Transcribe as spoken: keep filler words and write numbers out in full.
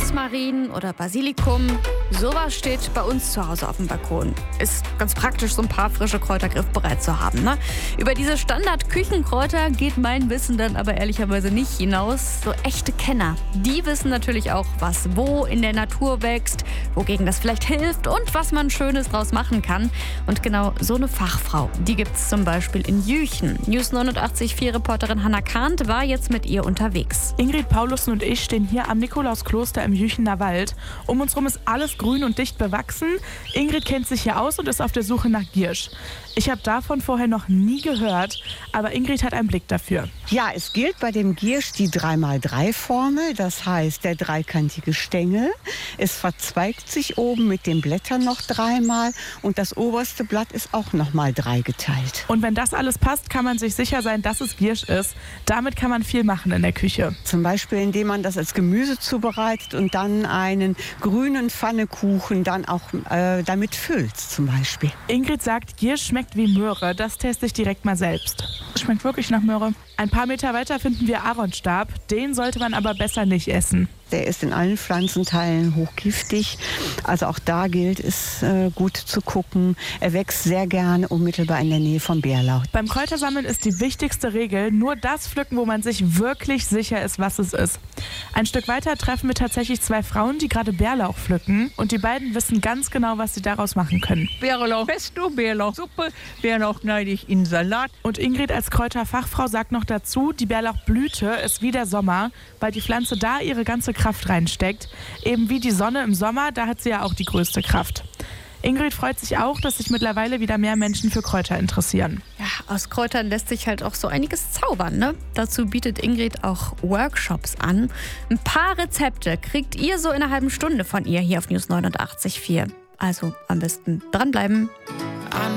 Rosmarin oder Basilikum. Sowas steht bei uns zu Hause auf dem Balkon. Ist ganz praktisch, so ein paar frische Kräuter griffbereit zu haben, ne? Über diese Standard-Küchenkräuter geht mein Wissen dann aber ehrlicherweise nicht hinaus. So echte Kenner, die wissen natürlich auch, was wo in der Natur wächst, wogegen das vielleicht hilft und was man Schönes draus machen kann. Und genau so eine Fachfrau, die gibt's zum Beispiel in Jüchen. News neunundachtzig Komma vier Reporterin Hannah Kahnt war jetzt mit ihr unterwegs. Ingrid Paulussen und ich stehen hier am Nikolauskloster im Jüchener Wald. Um uns herum ist alles grün und dicht bewachsen. Ingrid kennt sich hier aus und ist auf der Suche nach Giersch. Ich habe davon vorher noch nie gehört, aber Ingrid hat einen Blick dafür. Ja, es gilt bei dem Giersch die drei mal drei Formel, das heißt der dreikantige Stängel. Es verzweigt sich oben mit den Blättern noch dreimal und das oberste Blatt ist auch noch mal drei geteilt. Und wenn das alles passt, kann man sich sicher sein, dass es Giersch ist. Damit kann man viel machen in der Küche. Zum Beispiel, indem man das als Gemüse zubereitet und dann einen grünen Pfannekuchen dann auch äh, damit füllt zum Beispiel. Ingrid sagt, Giersch schmeckt wie Möhre. Das teste ich direkt mal selbst. Schmeckt wirklich nach Möhre. Ein paar Meter weiter finden wir Aaronstab. Den sollte man aber besser nicht essen. Der ist in allen Pflanzenteilen hochgiftig. Also auch da gilt es, äh, gut zu gucken. Er wächst sehr gerne unmittelbar in der Nähe vom Bärlauch. Beim Kräutersammeln ist die wichtigste Regel, nur das pflücken, wo man sich wirklich sicher ist, was es ist. Ein Stück weiter treffen wir tatsächlich zwei Frauen, die gerade Bärlauch pflücken. Und die beiden wissen ganz genau, was sie daraus machen können. Bärlauchpesto, Bärlauchsuppe, Bärlauch schneide ich in Salat. Und Ingrid als Kräuterfachfrau sagt noch dazu, die Bärlauchblüte ist wie der Sommer, weil die Pflanze da ihre ganze Kraft reinsteckt. Eben wie die Sonne im Sommer, da hat sie ja auch die größte Kraft. Ingrid freut sich auch, dass sich mittlerweile wieder mehr Menschen für Kräuter interessieren. Ja, aus Kräutern lässt sich halt auch so einiges zaubern, ne? Dazu bietet Ingrid auch Workshops an. Ein paar Rezepte kriegt ihr so in einer halben Stunde von ihr hier auf News neunundachtzig Komma vier. Also am besten dranbleiben.